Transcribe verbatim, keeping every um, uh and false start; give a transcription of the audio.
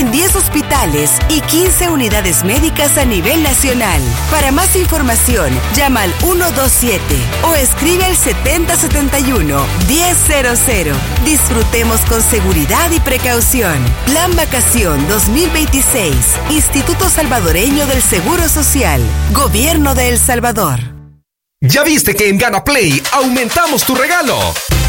en diez hospitales y quince unidades médicas a nivel nacional. Para más información, llama al ciento veintisiete o escribe al setenta setenta y uno, diez cero cero. Disfrutemos con seguridad y precaución. Plan Vacación dos mil veintiséis. Instituto Salvadoreño del Seguro Social. Gobierno de El Salvador. ¿Ya viste que en Gana Play aumentamos tu regalo?